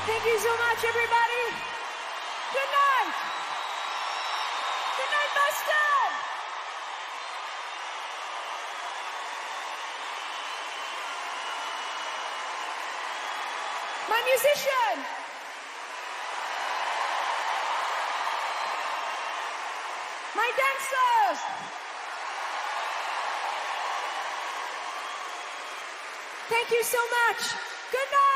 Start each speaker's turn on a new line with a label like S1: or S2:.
S1: Thank you so much, everybody. Good night. Good night, Boston. My musician. My dancers. Thank you so much. Good night.